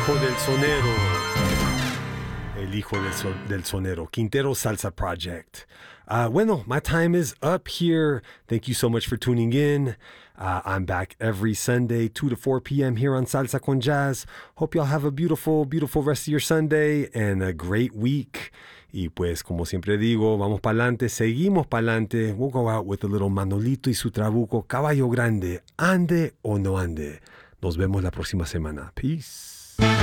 hijo del sonero. El hijo del sonero. Quintero Salsa Project. Bueno, my time is up here. Thank you so much for tuning in. I'm back every Sunday, 2 to 4 p.m. here on Salsa con Jazz. Hope y'all have a beautiful, beautiful rest of your Sunday and a great week. Y pues, como siempre digo, vamos pa'lante, seguimos pa'lante. We'll go out with a little Manolito y su trabuco, Caballo Grande. Ande o no ande. Nos vemos la próxima semana. Peace.